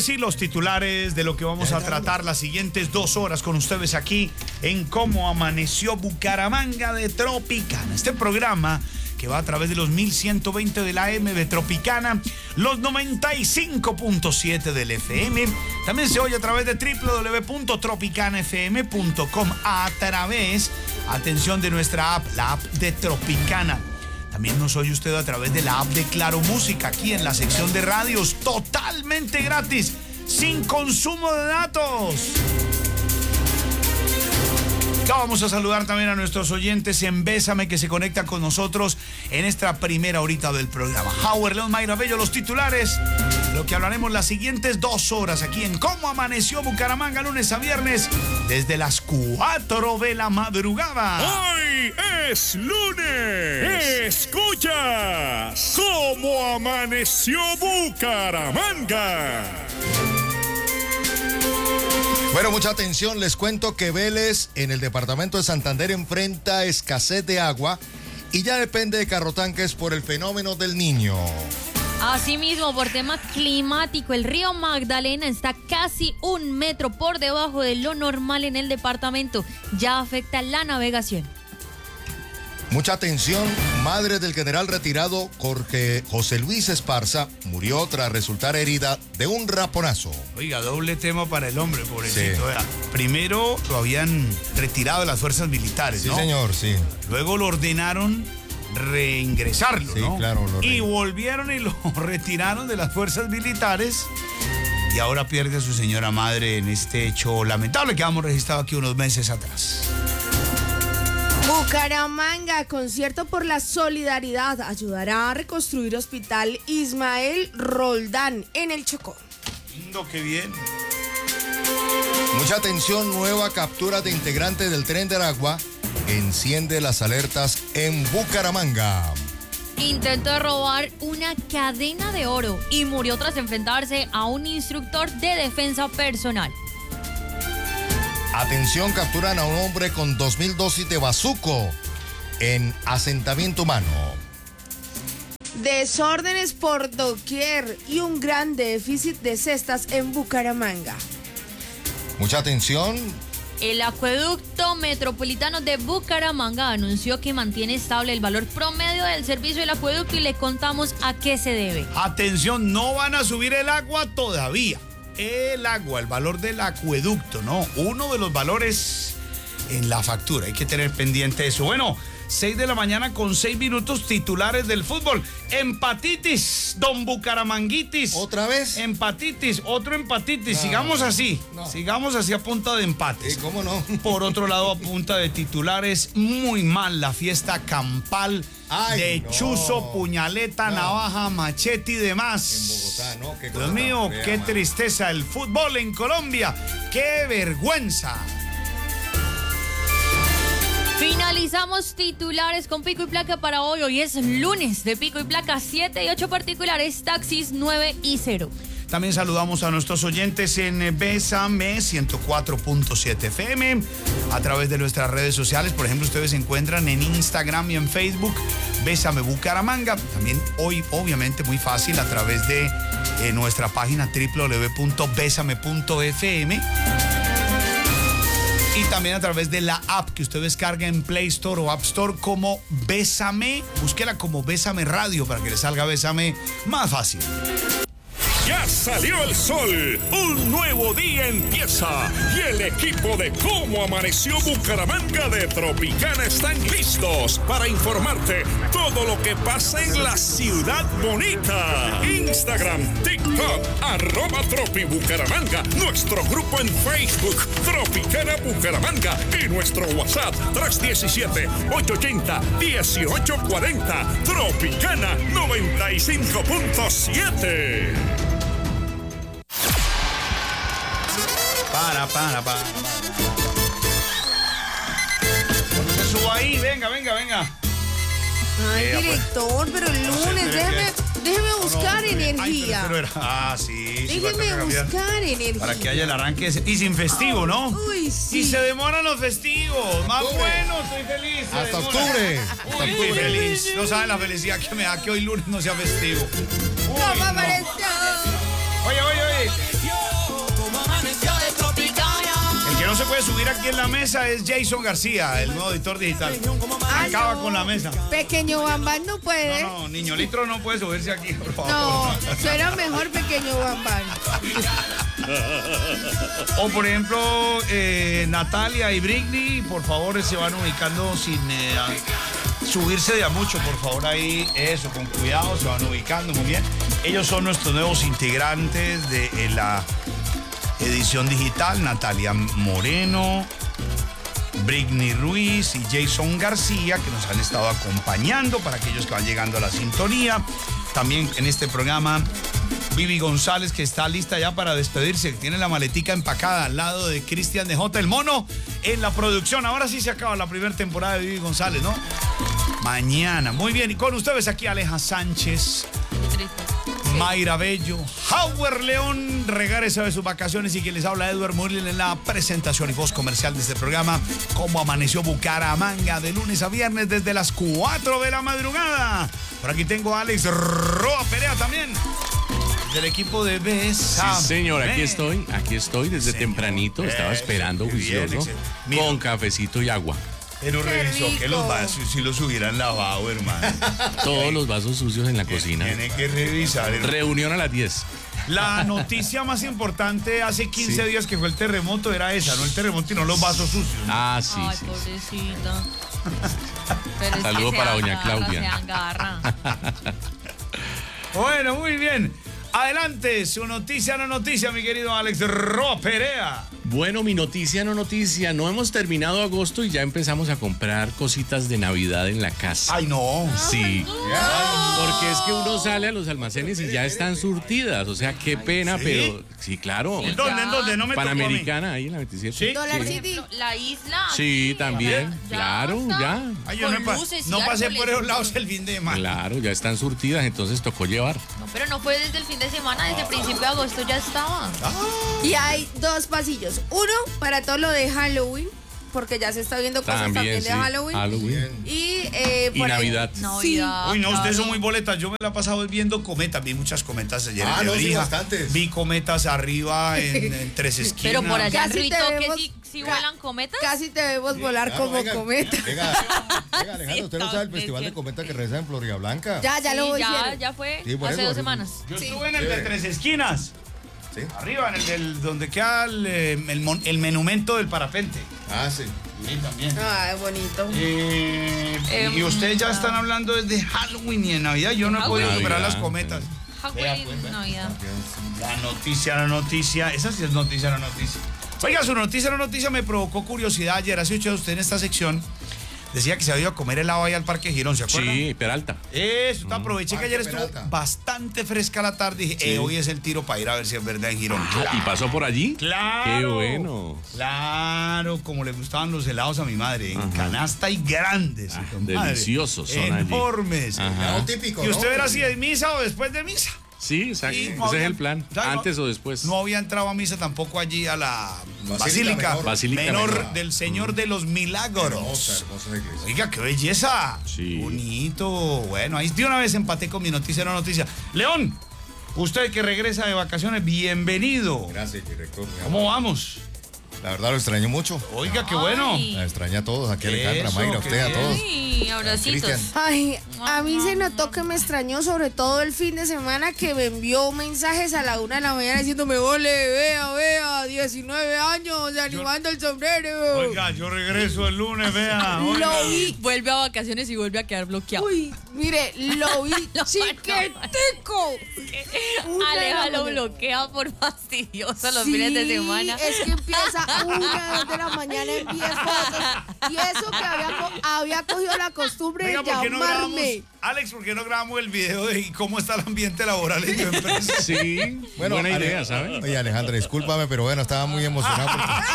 sí, los titulares de lo que vamos a tratar las siguientes 2 horas con ustedes aquí en Cómo Amaneció Bucaramanga de Tropicana. Este programa que va a través de los 1120 de la AM de Tropicana, los 95.7 del FM. También se oye a través de www.tropicanafm.com, a través, atención, de nuestra app, la app de Tropicana. También nos oye usted a través de la app de Claro Música, aquí en la sección de radios, totalmente gratis, sin consumo de datos. Ya vamos a saludar también a nuestros oyentes en Bésame, que se conectan con nosotros en esta primera horita del programa. Howard León, Mayra Bello, los titulares, lo que hablaremos las siguientes 2 horas aquí en Cómo Amaneció Bucaramanga, lunes a viernes, desde las 4 de la madrugada. ¡Hoy es lunes! ¡Escuchas Cómo Amaneció Bucaramanga! Bueno, mucha atención, les cuento que Vélez en el departamento de Santander enfrenta escasez de agua y ya depende de carrotanques por el fenómeno del Niño. Asimismo, por tema climático, el río Magdalena está casi 1 metro por debajo de lo normal en el departamento. Ya afecta la navegación. Mucha atención, madre del general retirado José Luis Esparza murió tras resultar herida de un raponazo. Oiga, doble tema para el hombre, pobrecito. Sí. Primero lo habían retirado de las fuerzas militares, ¿no? Sí, señor, sí. Luego lo ordenaron reingresarlo, Sí, ¿no? claro. Y volvieron y lo retiraron de las fuerzas militares. Y ahora pierde a su señora madre en este hecho lamentable que hemos registrado aquí unos meses atrás. Bucaramanga, concierto por la solidaridad, ayudará a reconstruir Hospital Ismael Roldán en el Chocó. Lindo, qué bien. Mucha atención, nueva captura de integrantes del Tren de Aragua enciende las alertas en Bucaramanga. Intentó robar una cadena de oro y murió tras enfrentarse a un instructor de defensa personal. Atención, capturan a un hombre con 2.000 dosis de bazuco en asentamiento humano. Desórdenes por doquier y un gran déficit de cestas en Bucaramanga. Mucha atención. El Acueducto Metropolitano de Bucaramanga anunció que mantiene estable el valor promedio del servicio del acueducto y le contamos a qué se debe. Atención, no van a subir el agua todavía. El agua, el valor del acueducto, ¿no? Uno de los valores en la factura. Hay que tener pendiente eso. Bueno, 6 de la mañana con 6 minutos, titulares del fútbol. Empatitis, don Bucaramanguitis. ¿Otra vez? Empatitis, otro empatitis. No, sigamos así. no. Sigamos así a punta de empates. ¿Cómo no? Por otro lado, a punta de titulares, muy mal la fiesta campal. Ay, de no. chuzo, puñaleta, navaja, machete y demás. En Bogotá, ¿no? Qué cosa Dios mío, tan fea, qué mano. tristeza el fútbol en Colombia. ¡Qué vergüenza! Finalizamos titulares con pico y placa para hoy. Hoy es lunes de pico y placa, 7 y 8 particulares, taxis 9 y 0. También saludamos a nuestros oyentes en Bésame 104.7 FM, a través de nuestras redes sociales. Por ejemplo, ustedes se encuentran en Instagram y en Facebook, Bésame Bucaramanga. También hoy, obviamente, muy fácil, a través de nuestra página www.besame.fm. Y también a través de la app que usted descarga en Play Store o App Store como Bésame. Búsquela como Bésame Radio para que le salga Bésame más fácil. Ya salió el sol, un nuevo día empieza y el equipo de Cómo Amaneció Bucaramanga de Tropicana están listos para informarte todo lo que pasa en la ciudad bonita. Instagram, TikTok, @TropiBucaramanga, nuestro grupo en Facebook, Tropicana Bucaramanga y nuestro WhatsApp, 317-880-1840, Tropicana 95.7. Para. Cuando se suba ahí, venga. Ay, Pues. director, pero el lunes, déjeme buscar energía. Sí. Déjeme buscar energía. Para que haya el arranque y sin festivo, ¿no? Uy, sí. Y se demoran los festivos. Más bueno, estoy feliz. se Hasta demora. octubre. Uy, estoy feliz. No saben la felicidad que me da que hoy lunes no sea festivo. Uy, ¿Cómo no. amaneció? Oye. aquí en la mesa es Jason García, el nuevo editor digital. Acaba con la mesa. Pequeño Bambán no puede. No, niño Litro no puede subirse aquí, por favor. No, suena mejor Pequeño Bambán. O por ejemplo, Natalia y Britney, por favor, se van ubicando sin subirse de a mucho, por favor, ahí, eso, con cuidado, se van ubicando muy bien. Ellos son nuestros nuevos integrantes de la edición digital, Natalia Moreno, Britney Ruiz y Jason García, que nos han estado acompañando para aquellos que van llegando a la sintonía. También en este programa, Vivi González, que está lista ya para despedirse, que tiene la maletica empacada al lado de Cristian de J, el mono, en la producción. Ahora sí se acaba la primera temporada de Vivi González, ¿no? Mañana. Muy bien, y con ustedes aquí Aleja Sánchez, Mayra Bello, Howard León, regresa de sus vacaciones, y quien les habla, Edward Murlin, en la presentación y voz comercial de este programa, Cómo Amaneció Bucaramanga, de lunes a viernes desde las 4 de la madrugada. Por aquí tengo a Alex Roa Perea también, del equipo de Besa. Sí, señor, aquí estoy desde tempranito, estaba esperando juicioso, con cafecito y agua. Pero revisó que los vasos si los hubieran lavado, hermano. Todos los vasos sucios en la cocina. Tiene que revisar. Reunión a las 10. La noticia más importante hace 15 días que fue el terremoto era esa, no el terremoto y no los vasos sucios. Ah, sí. Ay, sí. pobrecita. Pero es Saludo que para se doña agarra, Claudia. se agarra. Bueno, muy bien. Adelante, su noticia no noticia, mi querido Alex Roa Perea. Bueno, mi noticia no noticia. No hemos terminado agosto y ya empezamos a comprar cositas de Navidad en la casa. Ay, no. Sí. Porque es que uno sale a los almacenes y ya están surtidas. O sea, qué pena, ¿sí? Pero sí, claro. ¿En dónde? ¿En dónde? No me tocó a mí. Panamericana, ahí en la 27. ¿Sí? Dollar City. La isla. Sí, también. Ya Claro, está. ya. Ay, yo Con no, luces y no pasé árboles. por esos lados el fin de semana. Claro, ya están surtidas, entonces tocó llevar. No, pero no fue desde el fin de semana, desde principio de agosto ya estaba. Y hay dos pasillos. Uno para todo lo de Halloween, porque ya se está viendo cosas también sí. de Halloween. Y, Y por ahí- Navidad. Navidad. Uy, no, claro. ustedes son muy boletas. Yo me la he pasado viendo cometas. Vi muchas cometas ayer en no, sí, Lebrija. bastantes. Vi cometas arriba en Tres Esquinas. Pero por allá en Casi te Ritoque vemos- sí vuelan cometas. Casi te vemos volar Claro, como venga, cometa. Venga, Alejandro, usted no sabe el Sí, festival de cierto. cometa que realiza en Florida Blanca. Ya lo Sí, hicieron. ya fue Sí, por hace eso, 2 sí. semanas. Yo estuve en el de Tres Esquinas. Sí. Arriba, en el donde queda el monumento del parapente. Ah, sí. Sí, también. Ay, bonito. Y ustedes ya están hablando desde Halloween y de Navidad. Yo no he podido Halloween. superar las cometas. Vea, Halloween, pues, vea. Navidad. La noticia. Esa sí es noticia, la noticia. Oiga, su noticia, la noticia me provocó curiosidad ayer. Hace 8 días usted en esta sección decía que se había ido a comer helado ahí al Parque Girón, ¿se acuerdan? Sí, Peralta. Eso, te aproveché que Parque ayer estuvo Peralta. bastante fresca la tarde. Dije, Sí. hoy es el tiro para ir a ver si es verdad en Girón. ¿Y pasó por allí? ¡Claro! Qué bueno. Claro, como le gustaban los helados a mi madre, en canasta y grandes. Ah, compadre. deliciosos son allí. Enormes. Ajá. Helado típico, ¿Y usted ¿no? verá si es misa o después de misa? Sí, exacto. Sí, Ese no había- es el plan. ¿sabe? Antes o después. No había entrado a misa tampoco allí a la Basílica Basílica, Menor. Basílica Menor Menor. del Señor de los Milagros. Hermosa iglesia. Oiga, qué belleza. Sí. Bonito. Bueno, ahí de una vez empaté con mi noticia, no noticia. León, usted que regresa de vacaciones, bienvenido. Gracias, director. ¿Cómo vamos? La verdad lo extraño mucho. Oiga, qué bueno. Ay. La extrañé a todos, aquí Alejandra, Eso, Mayra, a qué usted, a bien. todos. Sí, abracitos. Cristian. Ay, a mí se notó que me extrañó sobre todo el fin de semana, que me envió mensajes a la 1 de la mañana diciéndome, ole, vea, 19 años, animando el sombrero. Oiga, yo regreso el lunes, vea. Lo vi. Vuelve a vacaciones y vuelve a quedar bloqueado. Uy, mire, lo vi Lo chiquitico. Una de la Aleja lo mañana. bloquea por fastidioso los Sí, fines de semana. Es que empieza 1 de la mañana, envíe fotos. Y eso que había cogido la costumbre Venga, de ¿por qué no grabamos, llamarme. Alex, ¿por qué no grabamos el video de cómo está el ambiente laboral en tu empresa? Sí, buena idea, ¿sabes? Oye, Alejandra, discúlpame, pero bueno, estaba muy emocionado.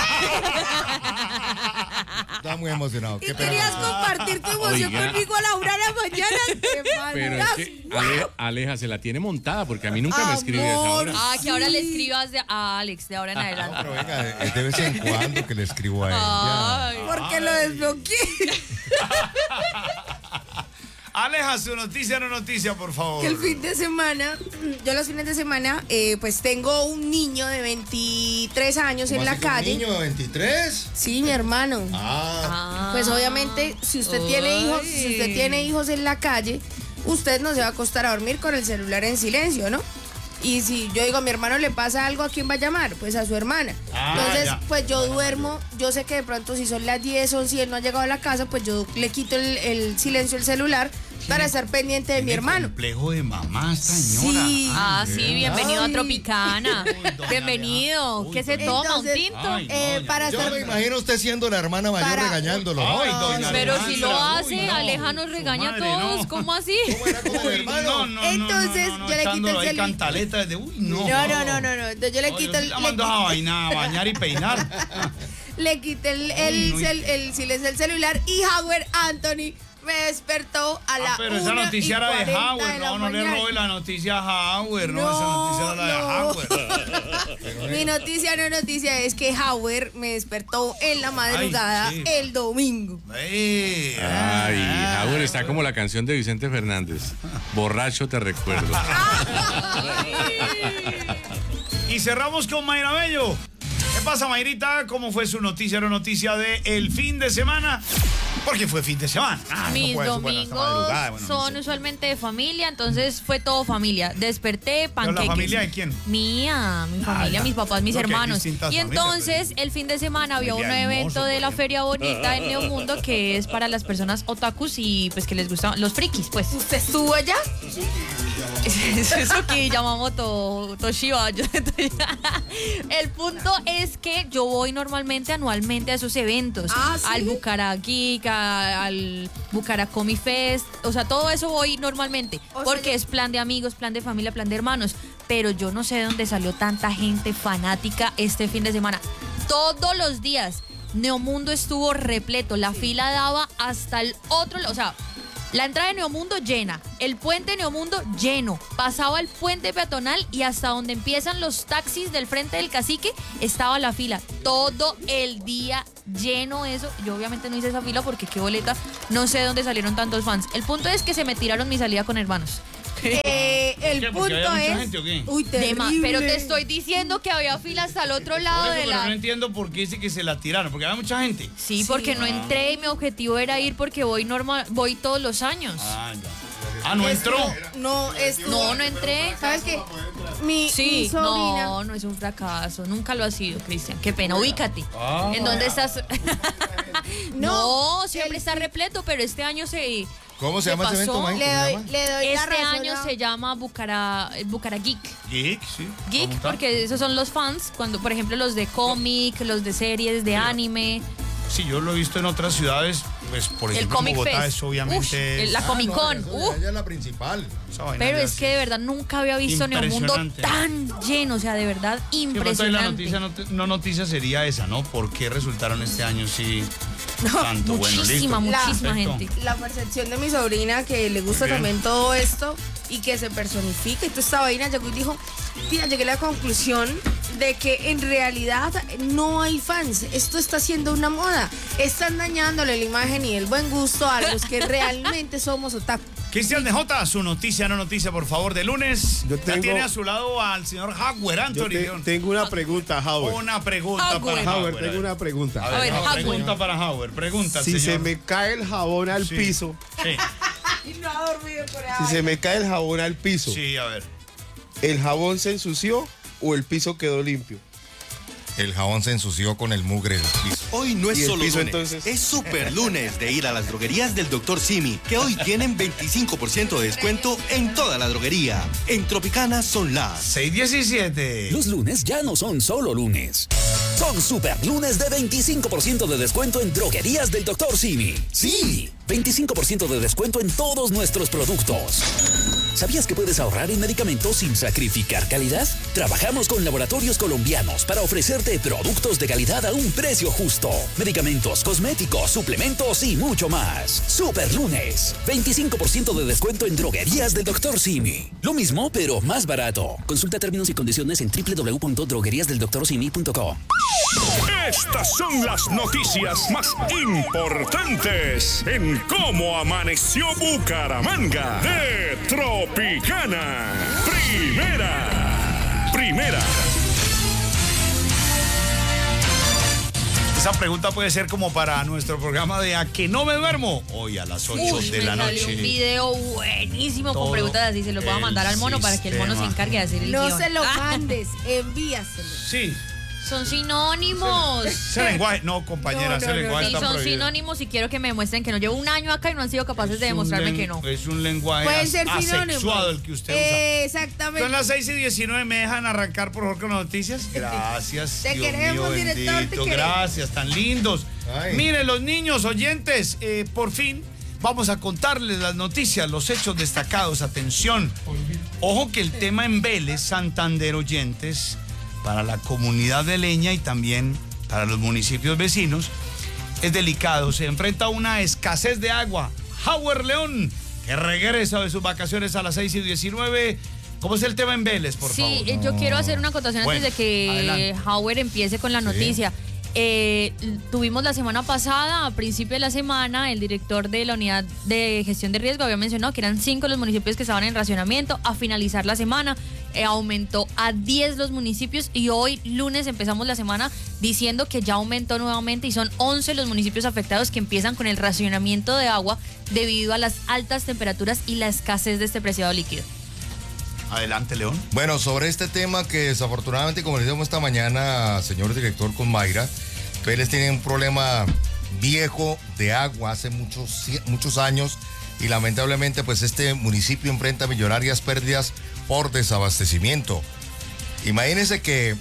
Estaba muy emocionado. Y Qué pena. querías compartir tu emoción Oiga. conmigo a la 1 de la mañana. ¡Qué Pero es que Aleja se la tiene montada porque a mí nunca me escribe a esa hora. Ah, que ahora le escribas a Alex de ahora en No, adelante. pero venga, es de vez en cuando que le escribo a ella. Ay. Porque lo desbloqueé. Aleja, su noticia, no noticia, por favor. Que el fin de semana, yo los fines de semana, pues tengo un niño de 23 años en la calle. ¿Un niño de 23? Sí, mi hermano. Pues obviamente, si usted tiene hijos en la calle, usted no se va a acostar a dormir con el celular en silencio, ¿no? Y si yo digo, a mi hermano le pasa algo, ¿a quién va a llamar? Pues a su hermana. Entonces, pues yo duermo, yo sé que de pronto si son las 10, 11 y él no ha llegado a la casa, pues yo le quito el silencio del celular para estar pendiente de mi hermano. Complejo de mamá, señora. Sí. Sí, bienvenido a Tropicana. Bienvenido. ¿Qué se toma? ¿Un tinto? Para Yo estar... me imagino usted siendo la hermana mayor regañándolo. ¿no? Ay, doña Pero Alejandra, si lo hace, uy, no. Aleja nos regaña Su a madre, todos. no. ¿Cómo así? ¿Cómo era con el hermano? Entonces, yo le quito echándolo el ahí celu- cantaleta desde, uy, no. No. Entonces yo le quito el... La mando a vaina, a bañar y peinar. Le quité el silencio del celular y Howard Anthony me despertó a la Pero esa noticia era de 1:40 Howard, la no le mañana. robe la noticia a Howard, no, esa noticia era de Howard. Mi noticia no noticia es que Howard me despertó en la madrugada Ay, sí. el domingo. Ay, Howard está como la canción de Vicente Fernández. Borracho te recuerdo. Y cerramos con Mayra Bello. ¿Qué pasa, Mayrita? ¿Cómo fue su noticia o noticia de el fin de semana? Porque fue fin de semana. Mis no puede ser, hasta domingos madrugada, bueno, no son sé. usualmente de familia, entonces fue todo familia. Desperté, panqueques. la familia de quién? Mía, mi familia, ya. mis papás, mis Ok, hermanos. distintas Y familias, entonces el fin de semana había un Familia evento hermoso, de la por Feria Bonita en Neomundo que es para las personas otakus y pues que les gustan los frikis, pues. ¿Usted estuvo allá? Eso que llamamos Toshiba. El punto es que yo voy normalmente anualmente a esos eventos. ¿Ah, sí? Al Bucara Geek, al Bucara Comic Fest. O sea, todo eso voy normalmente. O sea, Porque es plan de amigos, plan de familia, plan de hermanos. Pero yo no sé de dónde salió tanta gente fanática este fin de semana. Todos los días Neomundo estuvo repleto. La fila daba hasta el otro lado. O sea, la entrada de Neomundo llena, el puente de Neomundo lleno, pasaba el puente peatonal y hasta donde empiezan los taxis del frente del Cacique estaba la fila, todo el día lleno eso. Yo obviamente no hice esa fila porque qué boleta, no sé de dónde salieron tantos fans. El punto es que se me tiraron mi salida con hermanos. El ¿Qué? ¿Porque punto había mucha es... gente o qué? Uy, terrible. Pero te estoy diciendo que había fila hasta el otro lado Por eso, de pero no la... entiendo por qué dice que se la tiraron, porque había mucha gente. Sí, porque no entré y mi objetivo era ir porque voy todos los años. No entró. No, No entré. ¿Sabes qué? Mi Sí, sobrina... no es un fracaso, nunca lo ha sido, Cristian. Qué pena, ubícate. ¿En dónde estás? No, siempre está repleto, pero este año se... ¿Cómo se llama ese evento, pasó. Mike? ¿Cómo se llama? Le doy la Este razón año a- se llama Bucara Geek. Geek, sí. Geek, ¿Cómo está? porque esos son los fans, cuando, por ejemplo, los de cómic, los de series, de anime, Sí, yo lo he visto en otras ciudades, pues por el ejemplo en Comic Bogotá Fest. es obviamente... Uf, la Comic Con. Ella es la principal. esa vaina Pero ya es sí. que de verdad nunca había visto Neomundo Impresionante. tan lleno, o sea, de verdad Sí, pero entonces la impresionante. noticia no noticia sería esa, ¿no? ¿Por qué resultaron este año sí tanto? Bueno, Muchísima, listo. muchísima Perfecto. gente. La percepción de mi sobrina que le gusta Bien. también todo esto y que se personifica y toda esta vaina, llegó y dijo, tía, llegué a la conclusión de que en realidad no hay fans, esto está siendo una moda, están dañándole la imagen y el buen gusto a los que realmente somos otaku. Cristian de J, su noticia, no noticia, por favor, de lunes. Yo Ya tengo- tiene a su lado al señor Howard Anthony. Yo tengo una pregunta, Howard. Una pregunta Howard. para Howard. Howard, tengo una pregunta. A ver, Howard. pregunta para Howard. Pregunta, Si se señor. me cae el jabón al Sí. piso, Sí, Y no ha dormido por ahí. si se me cae el jabón al piso, sí, a ver. ¿el jabón se ensució o el piso quedó limpio? El jabón se ensució con el mugre del piso. Hoy no es ¿Y el solo piso, lunes, entonces? es super lunes de ir a las droguerías del Dr. Simi, que hoy tienen 25% de descuento en toda la droguería. En Tropicana son las 6:17. Los lunes ya no son solo lunes. Son super lunes de 25% de descuento en droguerías del Dr. Simi. Sí, 25% de descuento en todos nuestros productos. ¿Sabías que puedes ahorrar en medicamentos sin sacrificar calidad? Trabajamos con laboratorios colombianos para ofrecerte productos de calidad a un precio justo. Medicamentos, cosméticos, suplementos y mucho más. Super Lunes. 25% de descuento en droguerías del Dr. Simi. Lo mismo, pero más barato. Consulta términos y condiciones en www.drogueriasdeldoctorsimi.com. Estas son las noticias más importantes en cómo amaneció Bucaramanga de Tropicana. Primera. Esa pregunta puede ser como para nuestro programa de ¿A que no me duermo? Hoy a las 8 de la noche. Salió un video buenísimo con preguntas así. Se los voy a mandar al mono para que el mono se encargue de hacer el guión. No se lo mandes, envíaselo. Sí. Son sinónimos. Ese lenguaje, no, compañera, ese lenguaje Sí, está son prohibido. sinónimos y quiero que me demuestren que no. Llevo un año acá y no han sido capaces de demostrarme que no. Es un lenguaje Pueden ser asexuado el que usted usa. Exactamente. Son las 6:19, ¿me dejan arrancar por favor con las noticias? Gracias. Te Dios queremos, mío, director, bendito. te queremos. Gracias, tan lindos. Ay. Miren, los niños oyentes, por fin vamos a contarles las noticias, los hechos destacados. Atención. Ojo que el tema en Vélez, Santander, oyentes, para la comunidad de Leña y también para los municipios vecinos, es delicado. Se enfrenta a una escasez de agua. Howard León, que regresa de sus vacaciones a las 6:19. ¿Cómo es el tema en Vélez, por favor? Sí, yo quiero hacer una acotación Bueno, antes de que adelante. Howard empiece con la noticia. Tuvimos la semana pasada, a principio de la semana, el director de la unidad de gestión de riesgo había mencionado que eran 5 los municipios que estaban en racionamiento. A finalizar la semana aumentó a 10 los municipios y hoy lunes empezamos la semana diciendo que ya aumentó nuevamente y son 11 los municipios afectados que empiezan con el racionamiento de agua debido a las altas temperaturas y la escasez de este preciado líquido. Adelante, León. Bueno, sobre este tema que desafortunadamente, como le dijimos esta mañana, señor director, con Mayra, Vélez tiene un problema viejo de agua hace muchos años y lamentablemente pues este municipio enfrenta millonarias pérdidas por desabastecimiento. Imagínense que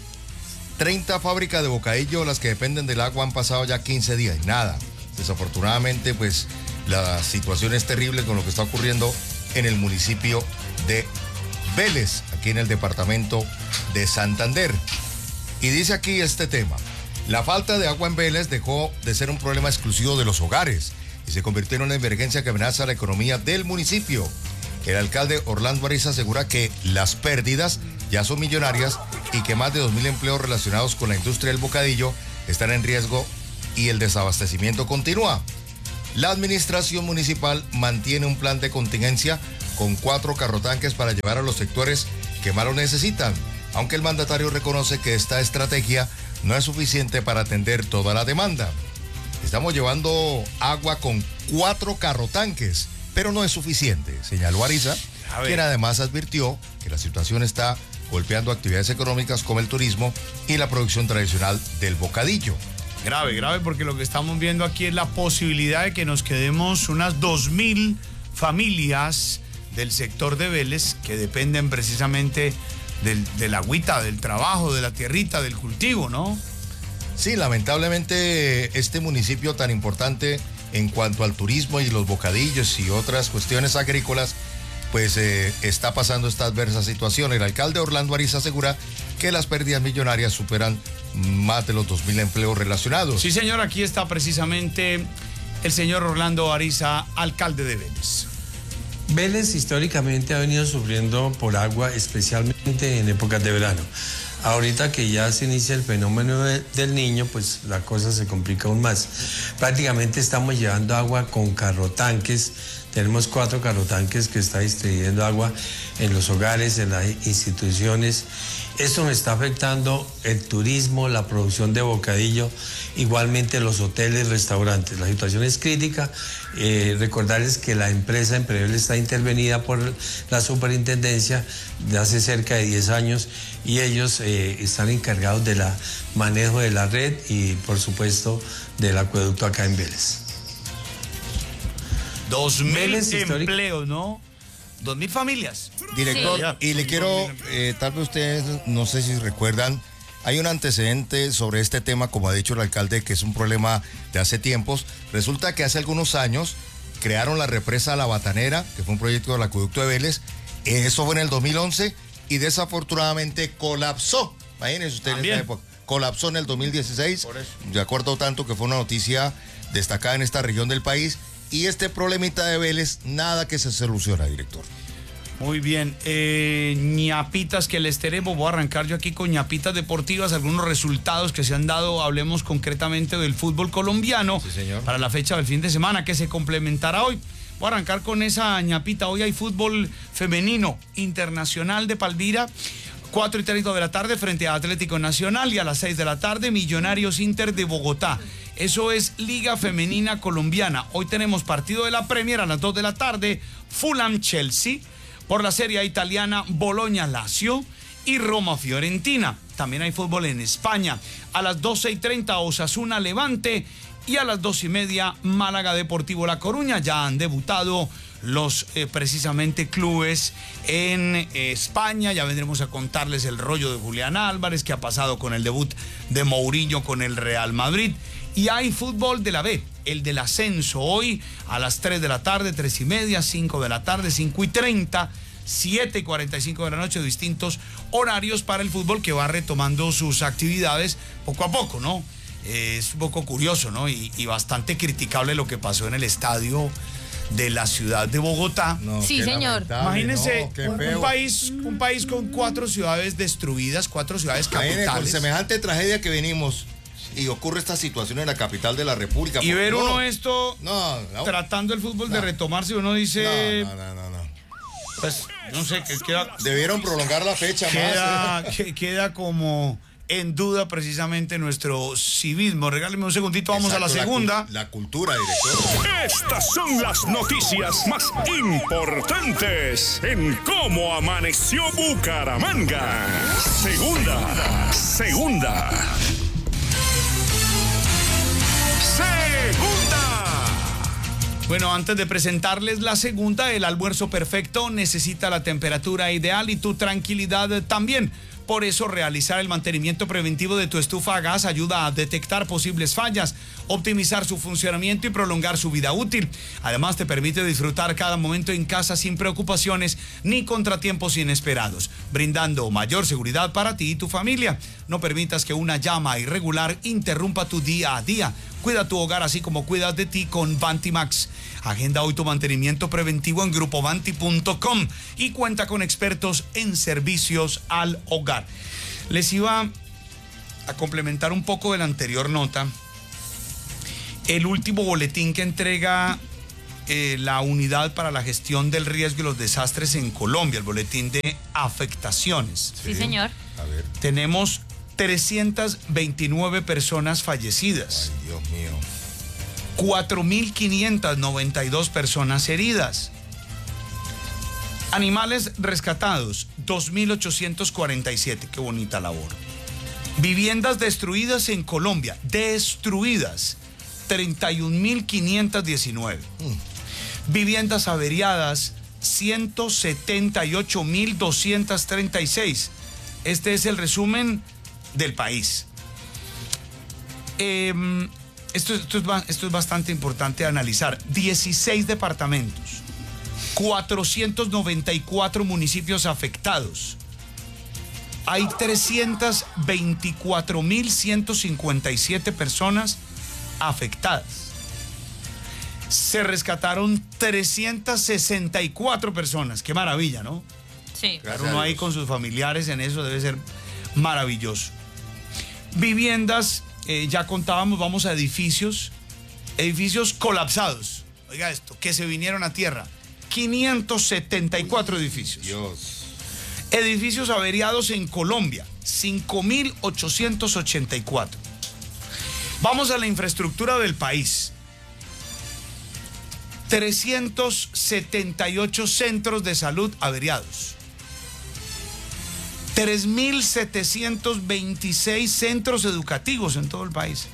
30 fábricas de bocadillo, las que dependen del agua, han pasado ya 15 días y nada. Desafortunadamente pues la situación es terrible con lo que está ocurriendo en el municipio de Vélez, aquí en el departamento de Santander. Y dice aquí este tema: la falta de agua en Vélez dejó de ser un problema exclusivo de los hogares y se convirtió en una emergencia que amenaza la economía del municipio. El alcalde Orlando Ariza asegura que las pérdidas ya son millonarias y que más de 2.000 empleos relacionados con la industria del bocadillo están en riesgo y el desabastecimiento continúa. La administración municipal mantiene un plan de contingencia con 4 carrotanques para llevar a los sectores que más lo necesitan, aunque el mandatario reconoce que esta estrategia no es suficiente para atender toda la demanda. Estamos llevando agua con 4 carrotanques, pero no es suficiente, señaló Ariza, quien además advirtió que la situación está golpeando actividades económicas como el turismo y la producción tradicional del bocadillo. Grave, porque lo que estamos viendo aquí es la posibilidad de que nos quedemos unas 2.000 familias del sector de Vélez que dependen precisamente del agüita, del trabajo, de la tierrita, del cultivo, ¿no? Sí, lamentablemente este municipio tan importante en cuanto al turismo y los bocadillos y otras cuestiones agrícolas, pues está pasando esta adversa situación. El alcalde Orlando Ariza asegura que las pérdidas millonarias superan más de los 2.000 empleos relacionados. Sí, señor, aquí está precisamente el señor Orlando Ariza, alcalde de Vélez. Vélez históricamente ha venido sufriendo por agua, especialmente en épocas de verano. Ahorita que ya se inicia el fenómeno del Niño, pues la cosa se complica aún más. Prácticamente estamos llevando agua con carrotanques. Tenemos 4 carrotanques que está distribuyendo agua en los hogares, en las instituciones. Esto nos está afectando el turismo, la producción de bocadillo, igualmente los hoteles, restaurantes. La situación es crítica. Recordarles que la empresa Emprevel está intervenida por la superintendencia de hace cerca de 10 años y ellos están encargados del manejo de la red y, por supuesto, del acueducto acá en Vélez. 2.000 empleos, ¿no? 2.000 familias. Director, Sí. y le quiero, tal vez ustedes, no sé si recuerdan, hay un antecedente sobre este tema, como ha dicho el alcalde, que es un problema de hace tiempos. Resulta que hace algunos años crearon la represa La Batanera, que fue un proyecto del acueducto de Vélez, Eso fue en el 2011 y desafortunadamente colapsó. Imagínense ustedes en esa época. Colapsó en el 2016. Por eso. De acuerdo tanto que fue una noticia destacada en esta región del país. Y este problemita de Vélez, nada que se soluciona, director. Muy bien, ñapitas que les tenemos. Voy a arrancar yo aquí con ñapitas deportivas, algunos resultados que se han dado. Hablemos concretamente del fútbol colombiano. Sí, señor. Para la fecha del fin de semana que se complementará hoy. Voy a arrancar con esa ñapita. Hoy hay fútbol femenino internacional de Palmira. 4:30 de la tarde frente a Atlético Nacional, y a las 6 de la tarde Millonarios Inter de Bogotá. Eso es Liga Femenina Colombiana. Hoy tenemos partido de la Premier a las 2 de la tarde, Fulham Chelsea. Por la Serie A italiana, Bologna Lazio y Roma Fiorentina. También hay fútbol en España. A las 12:30 Osasuna Levante, y a las 2:30 Málaga Deportivo La Coruña. Ya han debutado los precisamente clubes en España. Ya vendremos a contarles el rollo de Julián Álvarez, que ha pasado con el debut de Mourinho con el Real Madrid. Y hay fútbol de la B, el del ascenso, hoy a las 3 de la tarde, 3:30, 5 de la tarde, 5:30, 7:45 de la noche, distintos horarios para el fútbol que va retomando sus actividades poco a poco, ¿no? Es un poco curioso, ¿no? Y bastante criticable lo que pasó en el estadio de la ciudad de Bogotá. No, Sí, señor. Imagínense, qué un feo. país con 4 ciudades destruidas, 4 ciudades Imagínense, con capitales. semejante tragedia que venimos y ocurre esta situación en la capital de la República. Y ver uno esto No. tratando el fútbol de retomarse, uno dice, No. pues, no sé, que queda Debieron prolongar la fecha más. queda como en duda precisamente nuestro civismo. Regáleme un segundito, vamos a la Exacto, segunda. La cultura, director. Estas son las noticias más importantes en Cómo Amaneció Bucaramanga. Segunda. Bueno, antes de presentarles la segunda, el almuerzo perfecto necesita la temperatura ideal y tu tranquilidad también. Por eso, realizar el mantenimiento preventivo de tu estufa a gas ayuda a detectar posibles fallas, optimizar su funcionamiento y prolongar su vida útil. Además, te permite disfrutar cada momento en casa sin preocupaciones ni contratiempos inesperados, brindando mayor seguridad para ti y tu familia. No permitas que una llama irregular interrumpa tu día a día. Cuida tu hogar así como cuidas de ti con Vantimax. Agenda hoy tu mantenimiento preventivo en grupovanti.com y cuenta con expertos en servicios al hogar. Les iba a complementar un poco de la anterior nota. El último boletín que entrega la Unidad para la Gestión del Riesgo y los Desastres en Colombia, el boletín de afectaciones. Sí, señor. A ver. Tenemos 329 personas fallecidas. Ay, Dios mío. 4.592 personas heridas. Animales rescatados, 2.847. Qué bonita labor. Viviendas destruidas en Colombia, destruidas, 31.519. Viviendas averiadas, 178.236. Este es el resumen del país. Esto es bastante importante analizar. 16 departamentos, 494 municipios afectados. Hay 324.157 personas afectadas. Se rescataron 364 personas. Qué maravilla, ¿no? Sí. Uno ahí con sus familiares en eso debe ser maravilloso. Viviendas, ya contábamos, vamos a edificios colapsados. Oiga esto, que se vinieron a tierra. 574 edificios. Dios. Edificios averiados en Colombia, 5.884. Vamos a la infraestructura del país. 378 centros de salud averiados. 3.726 centros educativos en todo el país.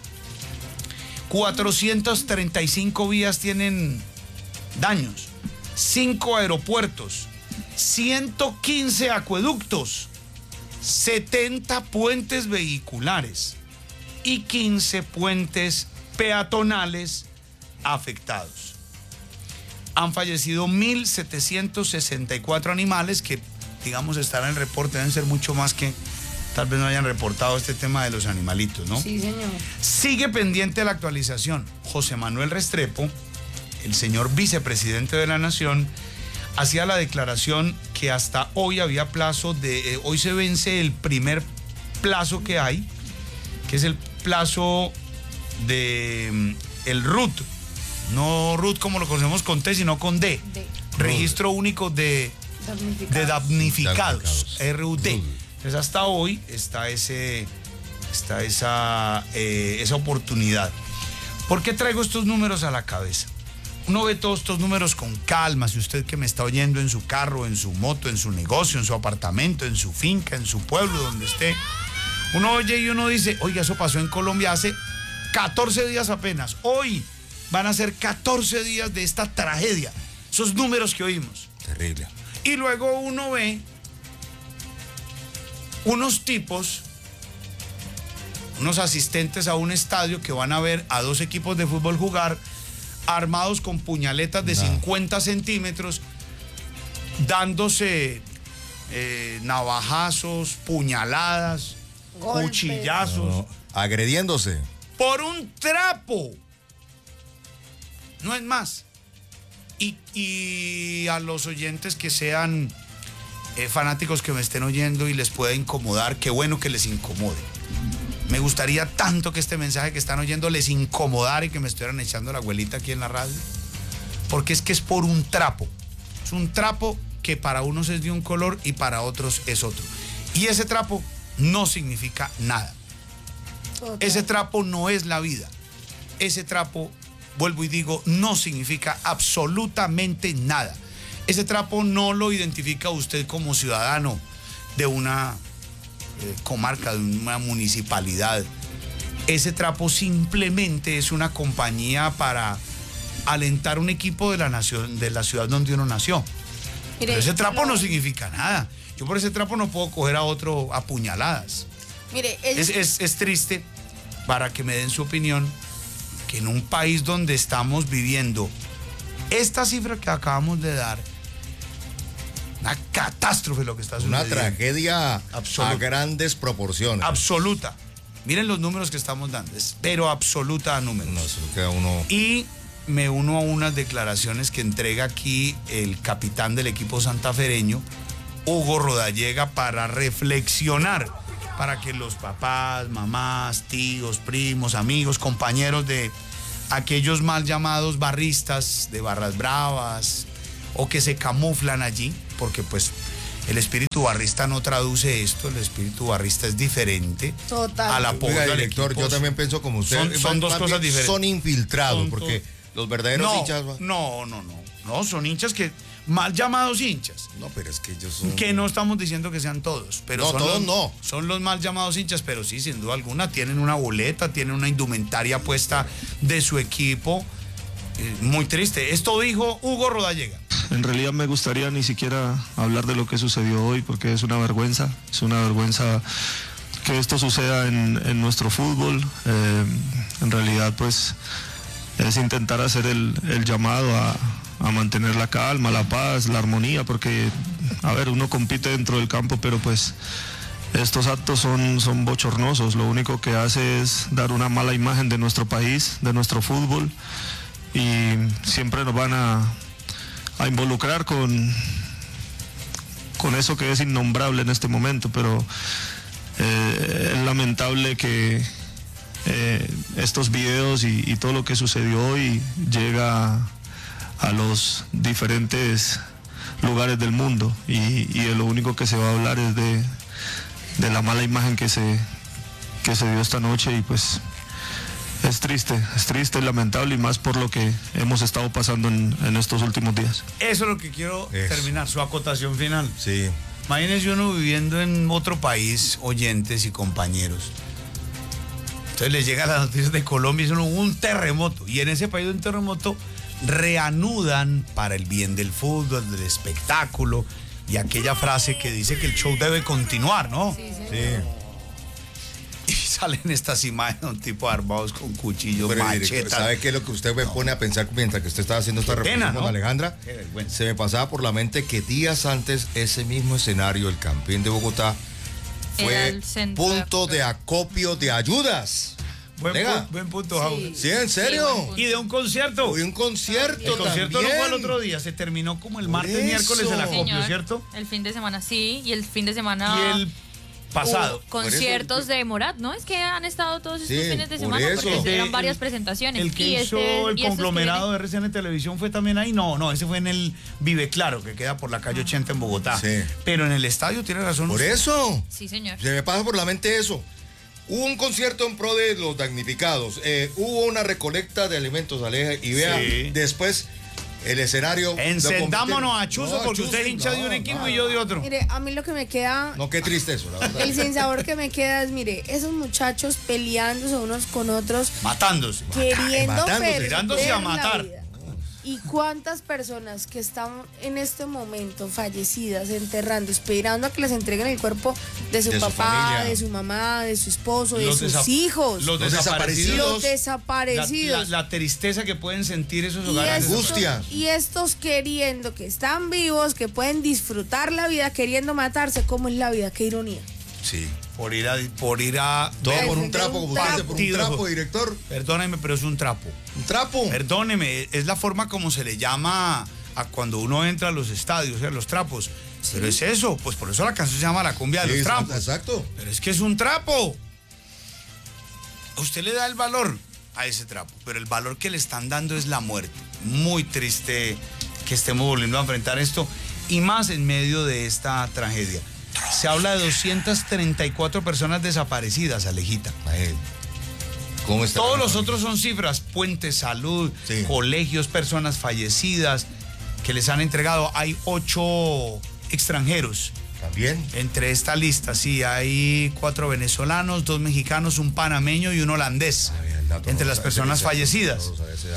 435 vías tienen daños. 5 aeropuertos. 115 acueductos. 70 puentes vehiculares. Y 15 puentes peatonales afectados. Han fallecido 1.764 animales que, digamos, están en el reporte. Deben ser mucho más que tal vez no hayan reportado este tema de los animalitos, ¿no? Sí, señor. Sigue pendiente la actualización. José Manuel Restrepo, el señor vicepresidente de la Nación, hacía la declaración que hasta hoy había plazo de... hoy se vence el primer plazo que hay, que es el plazo de el RUT. No RUT como lo conocemos con T, sino con D. Registro único de damnificados. RUD. Entonces hasta hoy está esa oportunidad. ¿Por qué traigo estos números a la cabeza? Uno ve todos estos números con calma. Si usted que me está oyendo en su carro, en su moto, en su negocio, en su apartamento, en su finca, en su pueblo, donde esté, uno oye y uno dice, oiga, eso pasó en Colombia hace 14 días apenas. Hoy van a ser 14 días de esta tragedia. Esos números que oímos. Terrible. Y luego uno ve unos tipos, unos asistentes a un estadio que van a ver a dos equipos de fútbol jugar, armados con puñaletas de 50 centímetros, dándose navajazos, puñaladas, golpes, cuchillazos. Agrediéndose. Por un trapo. No es más. Y a los oyentes que sean fanáticos que me estén oyendo y les pueda incomodar, qué bueno que les incomode. Me gustaría tanto que este mensaje que están oyendo les incomodara y que me estuvieran echando la abuelita aquí en la radio. Porque es que es por un trapo. Es un trapo que para unos es de un color y para otros es otro. Y ese trapo no significa nada. Ese trapo no es la vida. Ese trapo, vuelvo y digo, no significa absolutamente nada. Ese trapo no lo identifica usted como ciudadano de una comarca, de una municipalidad. Ese trapo simplemente es una compañía para alentar un equipo de la nación, de la ciudad donde uno nació. Mire, pero ese trapo no significa nada. Yo por ese trapo no puedo coger a otro a puñaladas. Mire, es triste, para que me den su opinión, que en un país donde estamos viviendo esta cifra que acabamos de dar, una catástrofe lo que está sucediendo. Una tragedia a grandes proporciones. Absoluta. Miren los números que estamos dando, pero absoluta a números. No, eso queda uno... Y me uno a unas declaraciones que entrega aquí el capitán del equipo santafereño, Hugo Rodallega, para reflexionar, para que los papás, mamás, tíos, primos, amigos, compañeros de aquellos mal llamados barristas de Barras Bravas o que se camuflan allí, porque pues el espíritu barrista no traduce esto, el espíritu barrista es diferente. Total. Al apoyo Oiga, al director, equipo. yo también pienso como usted. Son dos cosas diferentes. Son infiltrados, porque los verdaderos hinchas... No, son hinchas que... mal llamados hinchas. No, pero es que ellos son... Que no estamos diciendo que sean todos, pero no, todos no. Son los mal llamados hinchas, pero sí, sin duda alguna, tienen una boleta, tienen una indumentaria puesta de su equipo. Muy triste. Esto dijo Hugo Rodallega. En realidad me gustaría ni siquiera hablar de lo que sucedió hoy, porque es una vergüenza que esto suceda en nuestro fútbol. En realidad, pues, es intentar hacer el llamado a mantener la calma, la paz, la armonía, porque, a ver, uno compite dentro del campo, pero pues estos actos son bochornosos. Lo único que hace es dar una mala imagen de nuestro país, de nuestro fútbol, y siempre nos van a involucrar con eso que es innombrable en este momento, pero es lamentable que estos videos y todo lo que sucedió hoy llega a los diferentes lugares del mundo y lo único que se va a hablar es de la mala imagen que se dio esta noche, y pues es triste, lamentable, y más por lo que hemos estado pasando en estos últimos días. Eso es lo que quiero terminar, su acotación final. Sí. Imagínense uno viviendo en otro país, oyentes y compañeros. Entonces les llega la noticia de Colombia y es un terremoto. Y en ese país de un terremoto reanudan para el bien del fútbol, del espectáculo, y aquella frase que dice que el show debe continuar, ¿no? Sí. Y salen estas imágenes, un tipo armados con cuchillos, Pero, machetas. ¿sabe qué es lo que usted me pone a pensar mientras que usted estaba haciendo esta reflexión con Alejandra? Se me pasaba por la mente que días antes ese mismo escenario, el Campín de Bogotá, fue punto de acopio de ayudas. Buen punto, Jaúl. Sí, en serio. Y de un concierto. Y un concierto. El concierto también. no fue el otro día, se terminó como el martes, miércoles el acopio, Señor, ¿cierto? El fin de semana, sí, y el fin de semana. Y el pasado. Conciertos de Morat, ¿no? Es que han estado todos estos fines de por semana eso. porque eran varias presentaciones. El que y hizo el y estos conglomerado que de RCN Televisión fue también ahí. No, ese fue en el Vive Claro, que queda por la calle 80 en Bogotá. Sí. Pero en el estadio tiene razón. Por eso. Sí, señor. Se me pasa por la mente eso. Hubo un concierto en pro de los damnificados. Hubo una recolecta de alimentos, Aleja. Y vea, después el escenario. Encendámonos a Chuzo, porque usted es hincha de un equipo y yo de otro. Mire, a mí lo que me queda... No, qué triste eso, la verdad. El sinsabor que me queda es, mire, esos muchachos peleándose unos con otros. Matándose. Queriendo tirándose a matar. ¿Y cuántas personas que están en este momento fallecidas, enterrando, esperando a que les entreguen el cuerpo de su papá, familia, de su mamá, de su esposo, de Los sus hijos? Los desaparecidos. Los desaparecidos. La tristeza que pueden sentir esos hogares. Y estos queriendo que están vivos, que pueden disfrutar la vida, queriendo matarse. ¿Cómo es la vida? Qué ironía. Sí. Por ir a todo por un trapo, como usted dice, por un trapo, director. Perdóneme, pero es un trapo. ¿Un trapo? Perdóneme, es la forma como se le llama a cuando uno entra a los estadios, los trapos. Sí. Pero es eso, pues por eso la canción se llama La Cumbia de los Trapos. Exacto. Pero es que es un trapo. A usted le da el valor a ese trapo, pero el valor que le están dando es la muerte. Muy triste que estemos volviendo a enfrentar esto, y más en medio de esta tragedia. Se habla de 234 personas desaparecidas, Alejita. ¿Cómo está? Todos los otros son cifras, puentes, salud, colegios, personas fallecidas que les han entregado. Hay 8 extranjeros. También. Entre esta lista, sí, hay 4 venezolanos, 2 mexicanos, un panameño y un holandés. Entre las personas fallecidas.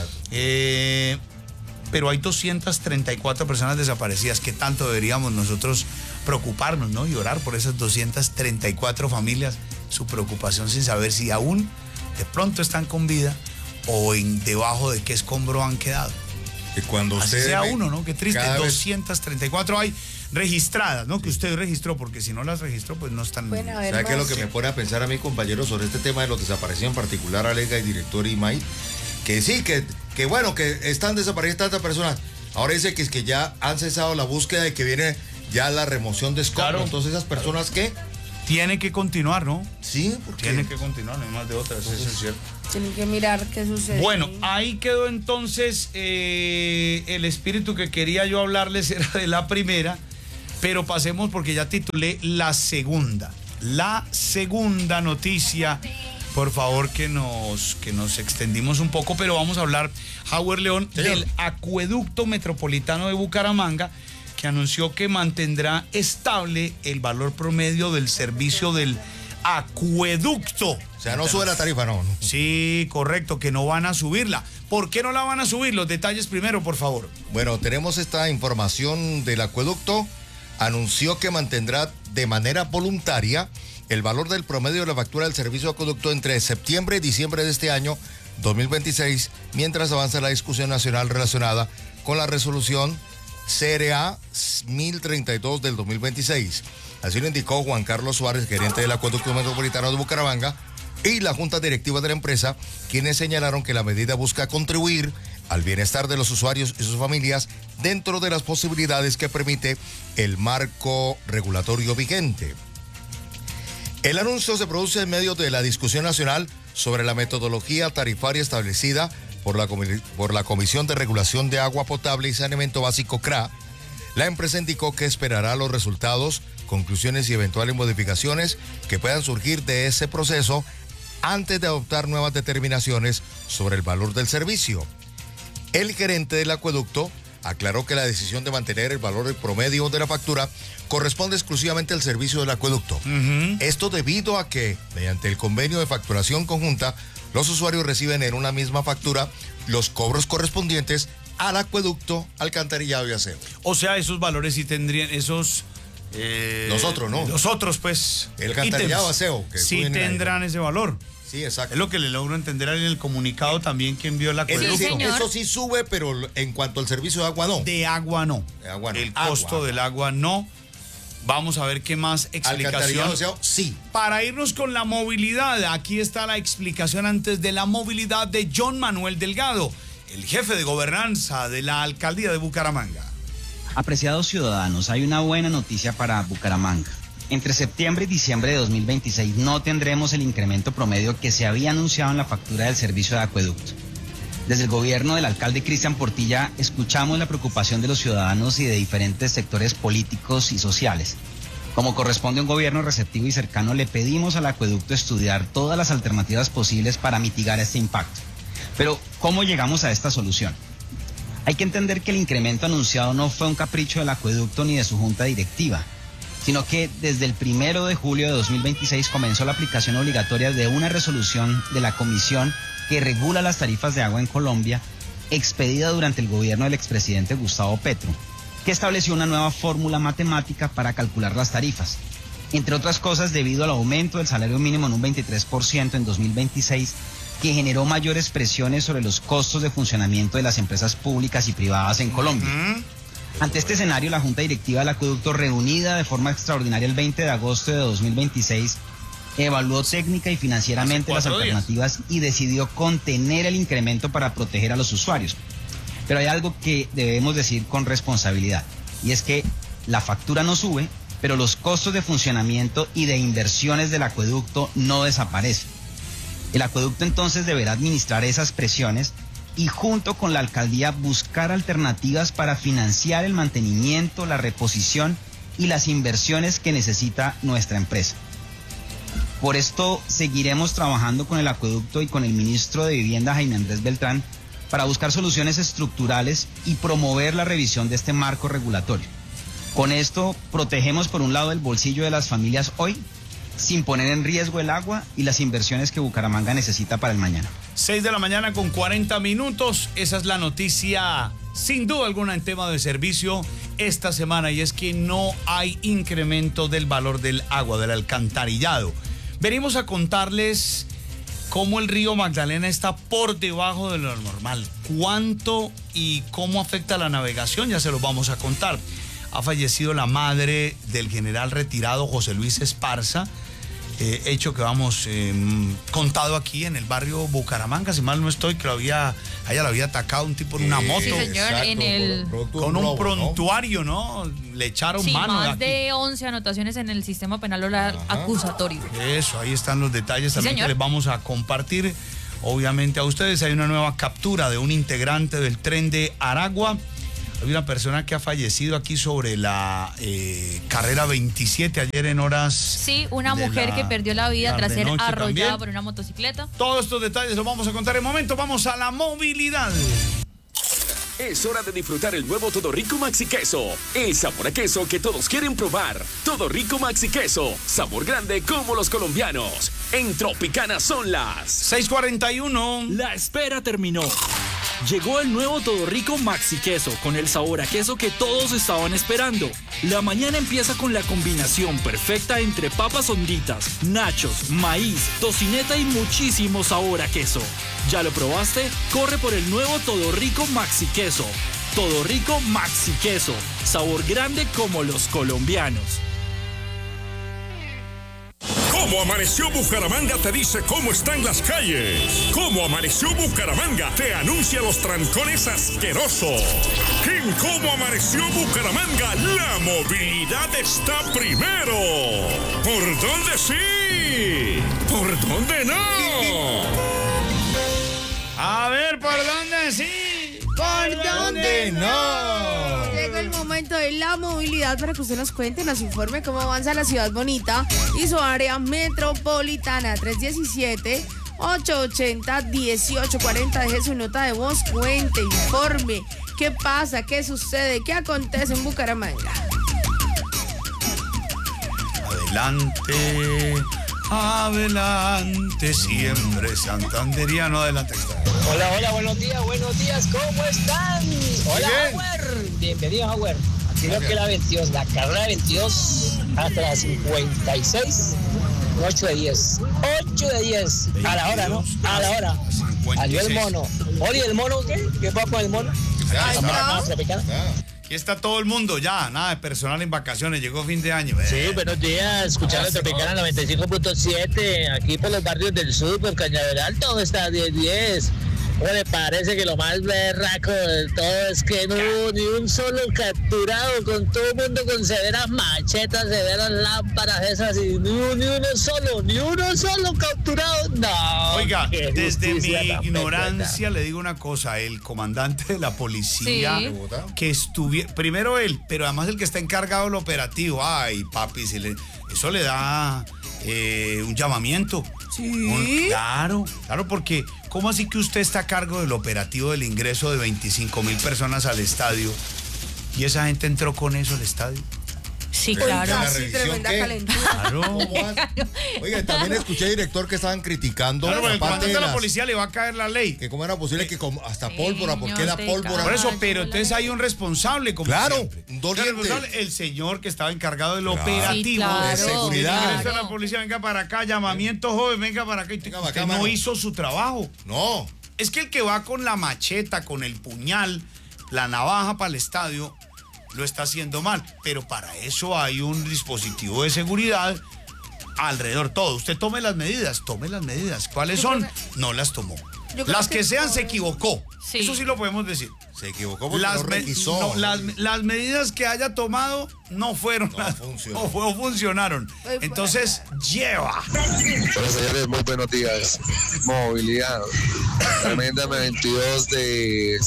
Pero hay 234 personas desaparecidas. ¿Qué tanto deberíamos nosotros preocuparnos, ¿no? Y orar por esas 234 familias, su preocupación sin saber si aún de pronto están con vida o debajo de qué escombro han quedado. Y cuando así usted sea uno, ¿no? Qué triste, 234 hay registradas, ¿no? Que usted registró, porque si no las registró, pues no están... ¿Sabe qué es lo que me pone a pensar a mí, compañeros, sobre este tema de los desaparecidos, en particular Alega y director Imay? Que sí, que bueno, que están desaparecidas tantas personas. Ahora dice que ya han cesado la búsqueda y que viene ya la remoción de escombros. Claro. Entonces esas personas que... Tienen que continuar, ¿no? Sí, porque... Tienen que continuar, no hay más de otras, eso es cierto. Tienen que mirar qué sucede. Bueno, ahí quedó entonces el espíritu que quería yo hablarles era de la primera, pero pasemos porque ya titulé la segunda. La segunda noticia, por favor que nos extendimos un poco, pero vamos a hablar, Howard León, del Acueducto Metropolitano de Bucaramanga, que anunció que mantendrá estable el valor promedio del servicio del acueducto. O sea, no sube la tarifa, no. Sí, correcto, que no van a subirla. ¿Por qué no la van a subir? Los detalles primero, por favor. Bueno, tenemos esta información del acueducto. Anunció que mantendrá de manera voluntaria el valor del promedio de la factura del servicio de acueducto entre septiembre y diciembre de este año 2026, mientras avanza la discusión nacional relacionada con la resolución CRA 1032 del 2026. Así lo indicó Juan Carlos Suárez, gerente del Acueducto Metropolitano de Bucaramanga, y la junta directiva de la empresa, quienes señalaron que la medida busca contribuir al bienestar de los usuarios y sus familias dentro de las posibilidades que permite el marco regulatorio vigente. El anuncio se produce en medio de la discusión nacional sobre la metodología tarifaria establecida por la Comisión de Regulación de Agua Potable y Saneamiento Básico CRA. La empresa indicó que esperará los resultados, conclusiones y eventuales modificaciones que puedan surgir de ese proceso antes de adoptar nuevas determinaciones sobre el valor del servicio. El gerente del acueducto aclaró que la decisión de mantener el valor promedio de la factura corresponde exclusivamente al servicio del acueducto. Esto debido a que, mediante el convenio de facturación conjunta, los usuarios reciben en una misma factura los cobros correspondientes al acueducto, alcantarillado y aseo. O sea, esos valores sí tendrían, esos Nosotros, ¿no? Nosotros, pues. El alcantarillado aseo. Que sí tendrán ese valor. Sí, exacto. Es lo que le logro entender en el comunicado también que envió el acueducto. Eso sí sube, pero en cuanto al servicio de agua no. De agua no. El costo del agua no. Vamos a ver qué más explicación. Sí. Para irnos con la movilidad, aquí está la explicación antes de la movilidad de John Manuel Delgado, el jefe de gobernanza de la alcaldía de Bucaramanga. Apreciados ciudadanos, hay una buena noticia para Bucaramanga. Entre septiembre y diciembre de 2026 no tendremos el incremento promedio que se había anunciado en la factura del servicio de acueducto. Desde el gobierno del alcalde Cristian Portilla escuchamos la preocupación de los ciudadanos y de diferentes sectores políticos y sociales. Como corresponde a un gobierno receptivo y cercano, le pedimos al acueducto estudiar todas las alternativas posibles para mitigar este impacto. Pero, ¿cómo llegamos a esta solución? Hay que entender que el incremento anunciado no fue un capricho del acueducto ni de su junta directiva, sino que desde el 1 de julio de 2026 comenzó la aplicación obligatoria de una resolución de la Comisión que regula las tarifas de agua en Colombia, expedida durante el gobierno del expresidente Gustavo Petro, que estableció una nueva fórmula matemática para calcular las tarifas. Entre otras cosas, debido al aumento del salario mínimo en un 23% en 2026, que generó mayores presiones sobre los costos de funcionamiento de las empresas públicas y privadas en Colombia. Ante este escenario, la Junta Directiva del Acueducto, reunida de forma extraordinaria el 20 de agosto de 2026, evaluó técnica y financieramente las alternativas y decidió contener el incremento para proteger a los usuarios. Pero hay algo que debemos decir con responsabilidad, y es que la factura no sube, pero los costos de funcionamiento y de inversiones del acueducto no desaparecen. El acueducto entonces deberá administrar esas presiones y junto con la alcaldía buscar alternativas para financiar el mantenimiento, la reposición y las inversiones que necesita nuestra empresa. Por esto seguiremos trabajando con el acueducto y con el ministro de Vivienda, Jaime Andrés Beltrán, para buscar soluciones estructurales y promover la revisión de este marco regulatorio. Con esto protegemos por un lado el bolsillo de las familias hoy, sin poner en riesgo el agua y las inversiones que Bucaramanga necesita para el mañana. 6 de la mañana con 40 minutos. Esa es la noticia, sin duda alguna, en tema de servicio esta semana, y es que no hay incremento del valor del agua, del alcantarillado. Venimos a contarles cómo el río Magdalena está por debajo de lo normal. ¿Cuánto y cómo afecta la navegación? Ya se los vamos a contar. Ha fallecido la madre del general retirado José Luis Esparza, hecho que vamos contado aquí en el barrio Bucaramanga, si mal no estoy, que a ella la había atacado un tipo en una moto. Sí, señor, exacto, con un prontuario, ¿no? Le echaron mano. Más de 11 anotaciones en el sistema penal oral acusatorio. Eso, ahí están los detalles también que les vamos a compartir. Obviamente a ustedes hay una nueva captura de un integrante del tren de Aragua. Hay una persona que ha fallecido aquí sobre la carrera 27 ayer en horas. Sí, una mujer que perdió la vida tras ser arrollada por una motocicleta. Todos estos detalles los vamos a contar en un momento. Vamos a la movilidad. Es hora de disfrutar el nuevo Todo Rico Maxi Queso. El sabor a queso que todos quieren probar. Todo Rico Maxi Queso. Sabor grande como los colombianos. En Tropicana son las 6:41. La espera terminó. Llegó el nuevo Todo Rico Maxi Queso con el sabor a queso que todos estaban esperando. La mañana empieza con la combinación perfecta entre papas honditas, nachos, maíz, tocineta y muchísimo sabor a queso. ¿Ya lo probaste? Corre por el nuevo Todo Rico Maxi Queso. Todo Rico Maxi Queso. Sabor grande como los colombianos. Cómo amaneció Bucaramanga te dice cómo están las calles. Cómo amaneció Bucaramanga te anuncia los trancones asquerosos. En Cómo amaneció Bucaramanga la movilidad está primero. ¿Por dónde sí? ¿Por dónde no? A ver, ¿por dónde sí? ¿Por dónde no? Llegó el momento de la movilidad para que usted nos cuente, nos informe cómo avanza la ciudad bonita y su área metropolitana. 317-880-1840. Deje su nota de voz, cuente, informe. ¿Qué pasa? ¿Qué sucede? ¿Qué acontece en Bucaramanga? Adelante. Adelante, siempre santanderiano, adelante. Hola, buenos días, ¿cómo están? Hola, Howard, bienvenido, Howard. Aquí sino que la 22, la carrera 22 hasta la 56, 8 de 10. 8 de 10 a la hora, ¿no? A la hora. Salió el mono. Oye, ¿el mono qué? ¿Qué pasa con el mono? Aquí está todo el mundo ya, nada de personal en vacaciones, llegó fin de año. Sí, buenos días, escuchando Tropicana 95.7, aquí por los barrios del sur, por Cañaveral, todo está 10-10. ¿Cómo le parece que lo más berraco de todo es que no hubo ni un solo capturado, con todo el mundo con severas machetas, severas lámparas esas, y ni uno solo capturado? No. Oiga, desde mi ignorancia le digo una cosa, el comandante de la policía que estuviera, primero él, pero además el que está encargado del operativo, ay papi, eso le da un llamamiento. Sí. Claro, porque ¿cómo así que usted está a cargo del operativo del ingreso de 25,000 personas al estadio y esa gente entró con eso al estadio? Sí, claro. Sí, tremenda calentura. Claro. Oiga, también escuché, director, que estaban criticando. Claro, el comandante de la policía le va a caer la ley. Que cómo era posible que hasta pólvora, ¿por qué la pólvora? Por eso, pero entonces hay un responsable, como claro, siempre. un doliente. El señor que estaba encargado del operativo de seguridad. Claro. La policía, venga para acá, llamamiento joven, venga para acá. Y usted no hizo su trabajo. No. Es que el que va con la macheta, con el puñal, la navaja para el estadio, lo está haciendo mal, pero para eso hay un dispositivo de seguridad alrededor todo. Usted tome las medidas. ¿Cuáles son? No las tomó. Las que sean, se equivocó. Sí. Eso sí lo podemos decir. Se equivocó porque no requisó. Las medidas que haya tomado no funcionaron. Entonces, lleva. Bueno, señores, muy buenos días. Movilidad. Tremenda 22 de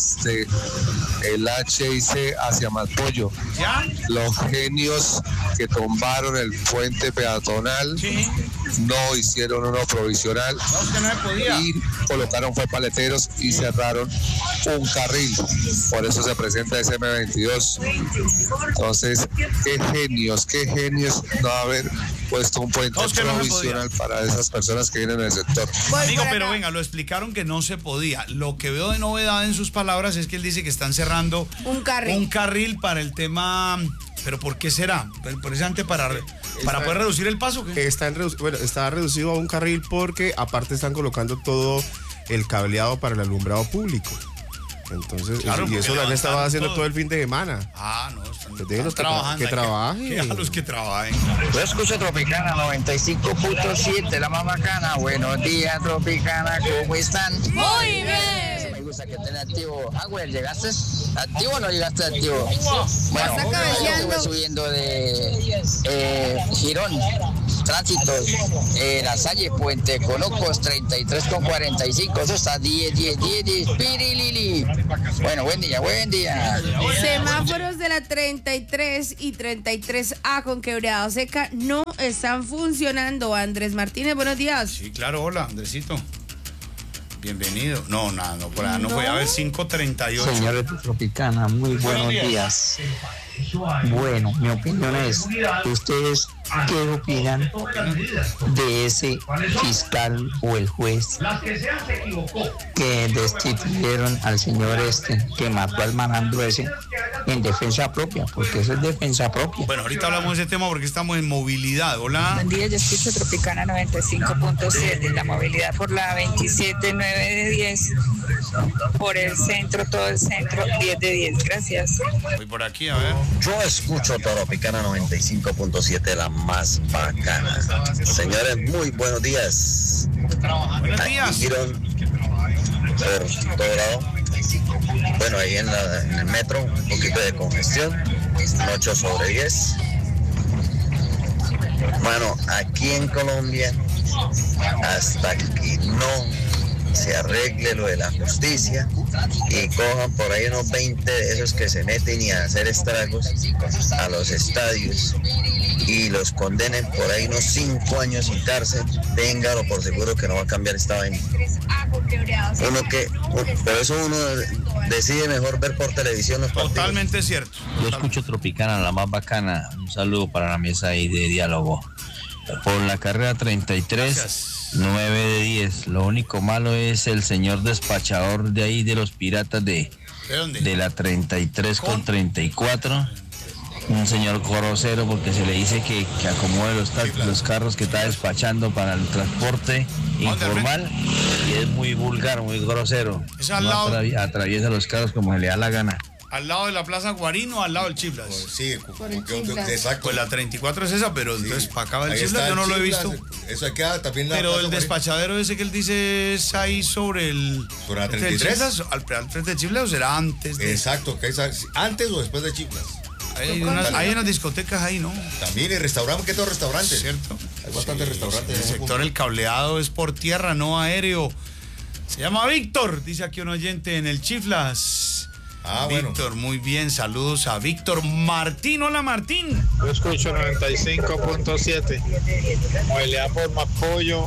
el HIC hacia Malpollo. ¿Ya? Los genios que tumbaron el puente peatonal no hicieron uno provisional y colocaron fue paleteros y cerraron un carril. Por eso se presenta ese M22. Entonces, qué genios no haber puesto un puente provisional para esas personas que vienen del sector. Digo, pero venga, lo explicaron que no se podía. Lo que veo de novedad en sus palabras es que él dice que están cerrando un carril para el tema. ¿Pero por qué será? Precisamente para poder reducir el paso. ¿Qué? Está reducido a un carril porque aparte están colocando todo el cableado para el alumbrado público. Entonces, y eso lo han estado haciendo todo el fin de semana. No, están trabajando. Que trabajen. A los que trabajen. Yo escucho Tropicana 95.7, la más bacana. Buenos días, Tropicana, ¿cómo están? Muy bien. Me gusta que estén activo. Güey, ¿llegaste activo o no llegaste activo? Bueno, yo estuve subiendo de Girón, Tránsitos, La Salle, Puente Conocos, 33,45. Eso está 10, pirilili. Bueno, buen día. Semáforos de la 33 y 33A con Quebrada Seca no están funcionando. Andrés Martínez, buenos días. Sí, claro, hola, Andresito. Bienvenido. No, por allá no fue. A ver, 5:38. Señores de Tropicana, muy buenos días. Bueno, mi opinión es, ¿ustedes qué opinan de ese fiscal o el juez que destituyeron al señor que mató al malandro ese en defensa propia? Porque eso es defensa propia. Bueno, ahorita hablamos de ese tema porque estamos en movilidad. Hola. Buen día, yo escucho Tropicana 95.7, la movilidad por la 27, 9 de 10, por el centro, todo el centro, 10 de 10, gracias. Voy por aquí, a ver. Yo escucho Tropicana 95.7, la más bacana. Señores, muy buenos días. Buenos días. Por todo lado. Bueno, ahí en el metro, un poquito de congestión, 8 sobre 10. Bueno, aquí en Colombia, hasta que no se arregle lo de la justicia y cojan por ahí unos 20 de esos que se meten y a hacer estragos a los estadios y los condenen por ahí unos 5 años sin cárcel, téngalo por seguro que no va a cambiar esta vaina. Por eso uno decide mejor ver por televisión los partidos. Totalmente cierto. Yo escucho Tropicana, la más bacana. Un saludo para la mesa ahí de diálogo. Por la carrera 33. Gracias. 9 de 10. Lo único malo es el señor despachador de ahí de los piratas de la 33 con 34. un señor grosero porque se le dice que acomode los carros que está despachando para el transporte informal y es muy vulgar, muy grosero. Atraviesa los carros como se le da la gana. ¿Al lado de la Plaza Guarín o al lado del Chiflas? Sí, exacto. Pues la 34 es esa, pero entonces para acá el Chiflas yo no lo he visto. Eso queda también la Pero Plaza el despachadero ese que él dice es ahí sobre la 33. ¿Al frente de Chiflas o será antes? Exacto, que es antes o después de Chiflas. Hay unas discotecas ahí, ¿no? También, y restaurantes, ¿qué otros restaurantes? Cierto. Hay bastantes restaurantes. El sector El Cableado es por tierra, no aéreo. Se llama Víctor, dice aquí un oyente en el Chiflas. Víctor, muy bien, saludos a Víctor Martín. Hola, Martín. Yo escucho 95.7. Movilidad por Mapollo,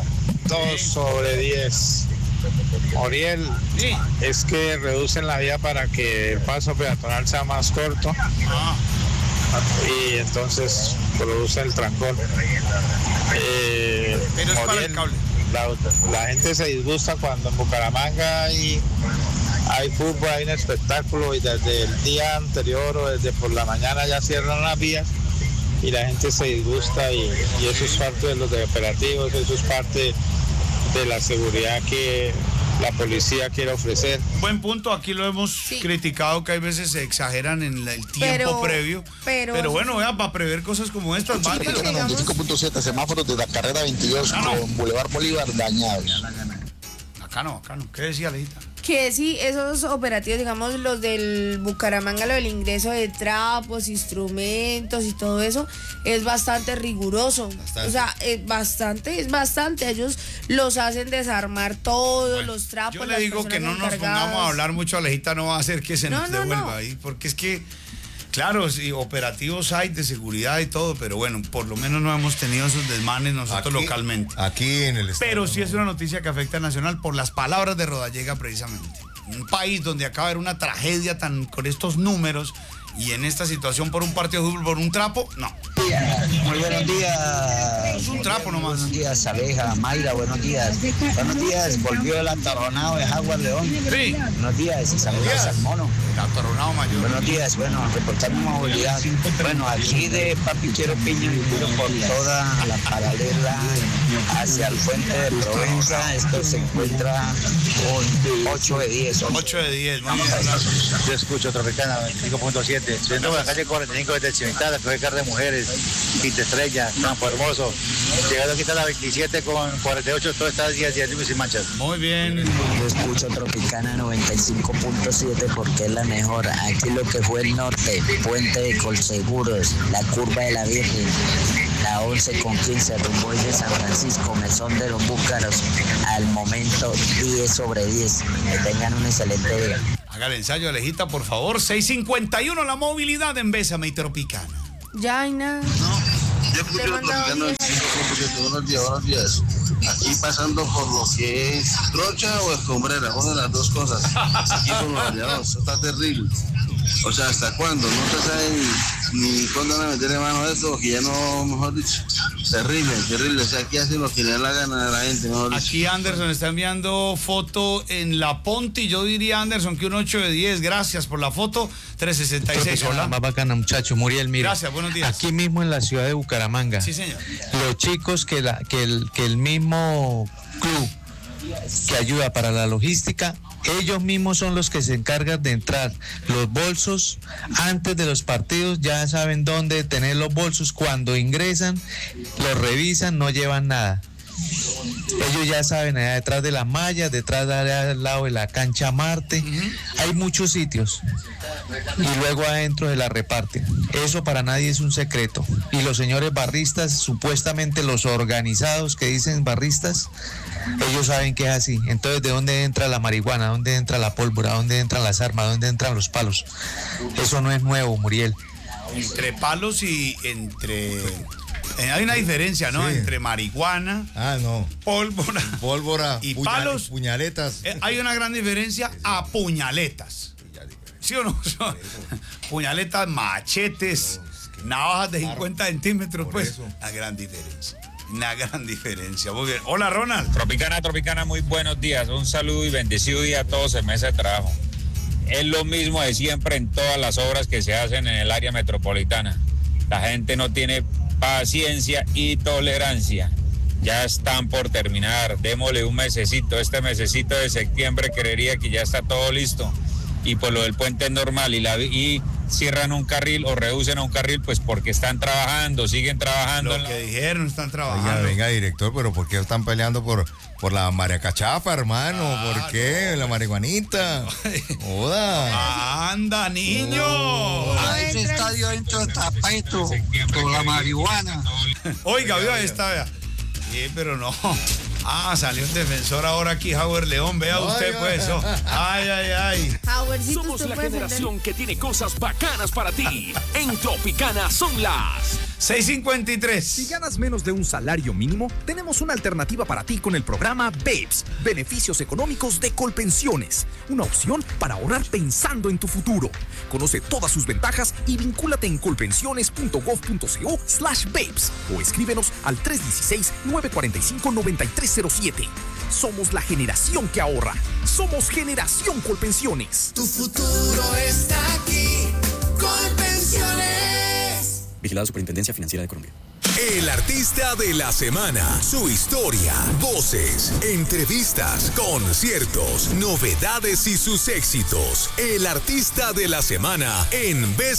2/10. Oriel, es que reducen la vía para que el paso peatonal sea más corto y entonces produce el trancón. Pero es para el cable. La gente se disgusta cuando en Bucaramanga hay fútbol, hay un espectáculo y desde el día anterior o desde por la mañana ya cierran las vías y la gente se disgusta y eso es parte de los operativos, eso es parte de la seguridad que la policía quiere ofrecer. Buen punto, aquí lo hemos criticado que hay veces se exageran en el tiempo previo, pero bueno, para prever cosas como estas. 95.7, semáforos de la carrera 22 con Boulevard Bolívar dañado. Acá no. ¿Qué decía Alejita? Que sí, esos operativos, digamos, los del Bucaramanga, lo del ingreso de trapos, instrumentos y todo eso, es bastante riguroso. O sea, es bastante. Ellos los hacen desarmar todos los trapos. Yo le digo que no nos pongamos a hablar mucho, Alejita no va a hacer que se nos devuelva ahí, porque es que, claro, sí, operativos hay de seguridad y todo, pero bueno, por lo menos no hemos tenido esos desmanes nosotros localmente. Aquí en el estado. Pero sí es una noticia que afecta al nacional por las palabras de Rodallega precisamente. Un país donde acaba de haber una tragedia con estos números y en esta situación por un partido de fútbol, por un trapo, no. Muy buenos días. Es un trapo nomás. Buenos días, Aleja, Mayra, buenos días. Buenos días, volvió el atorronado de Jaguar León. Sí. Buenos días, saludos al mono. El atorronado mayor. Buenos días, reportando movilidad. Bueno, aquí de Papichero Piña, por toda la paralela hacia el puente de Provenza, esto se encuentra con 8 de 10. 8 de 10, muy bien. Yo escucho Tropicana 25.7. Subiendo por la calle 45 desde Cimental, después de Carne de Mujeres, Quinta Estrella, Campo Hermoso. Llegando aquí está la 27 con 48, todo está 10 y sin manchas. Muy bien. Yo escucho Tropicana 95.7 porque es la mejor. Aquí lo que fue el norte, Puente de Colseguros, la Curva de la Virgen, la 11/15, Rumboy de San Francisco, Mesón de los Búcaros, al momento 10/10. Que tengan un excelente día. Haga el ensayo, Alejita, por favor. 6:51 la movilidad en Bésame y Tropicana. Ya hay nada. Yo escucho Tropicana 95.7. Buenos días. Aquí pasando por lo que es Trocha o Escombrera, una de las dos cosas. Aquí por los aliados, está terrible. O sea, ¿hasta cuándo? No se sabe ni cuándo van a meterle mano a esto, que ya no, mejor dicho, terrible. O sea, aquí hacen lo que le da la gana a la gente, mejor dicho. Aquí Anderson está enviando foto en La Ponte y yo diría, Anderson, que un 8 de 10. Gracias por la foto. 366. Hola. Más bacana, muchacho. Muriel, mira. Gracias, buenos días. Aquí mismo en la ciudad de Bucaramanga. Sí, señor. Los chicos que el mismo club que ayuda para la logística, ellos mismos son los que se encargan de entrar los bolsos antes de los partidos, ya saben dónde tener los bolsos, cuando ingresan, los revisan, no llevan nada. Ellos ya saben, allá detrás de las mallas, detrás de allá al lado de la cancha Marte, hay muchos sitios y luego adentro se la reparten. Eso para nadie es un secreto. Y los señores barristas, supuestamente los organizados que dicen barristas, ellos saben que es así. Entonces, ¿de dónde entra la marihuana? ¿Dónde entra la pólvora? ¿Dónde entran las armas? ¿Dónde entran los palos? Eso no es nuevo, Muriel. Entre palos y entre... hay una diferencia, ¿no? Sí. Entre marihuana, pólvora y palos. Puñaletas. Hay una gran diferencia a puñaletas. ¿Sí o no? Puñaletas, machetes, navajas de 50 centímetros, pues. Una gran diferencia. Muy bien. Hola, Ronald. Tropicana, muy buenos días. Un saludo y bendecido día a todos en mesa de trabajo. Es lo mismo de siempre en todas las obras que se hacen en el área metropolitana. La gente no tiene paciencia y tolerancia. Ya están por terminar, démosle un mesecito, este mesecito de septiembre creería que ya está todo listo. Y pues lo del puente es normal y cierran un carril o reducen a un carril pues porque están trabajando, siguen trabajando. Lo que dijeron, están trabajando. Venga, director, pero ¿por qué están peleando por la mariacachafa, hermano? ¿Por qué? La marihuanita. Joda. Anda, niño. Ese estadio dentro de tapeto con la marihuana. Oiga, vea esta, vea. Sí, pero no. Salió un defensor ahora aquí, Howard León. Vea usted, pues. Ay. Somos la generación que tiene cosas bacanas para ti. En Tropicana son las 6:53. Si ganas menos de un salario mínimo, tenemos una alternativa para ti con el programa BEPS, Beneficios Económicos de Colpensiones. Una opción para ahorrar pensando en tu futuro. Conoce todas sus ventajas y vincúlate en colpensiones.gov.co/BEPS o escríbenos al 316-945-9307. Somos la generación que ahorra. Somos Generación Colpensiones. Tu futuro está aquí. Colpensiones. Vigilado Superintendencia Financiera de Colombia. El artista de la semana, su historia, voces, entrevistas, conciertos, novedades y sus éxitos. El artista de la semana en Besa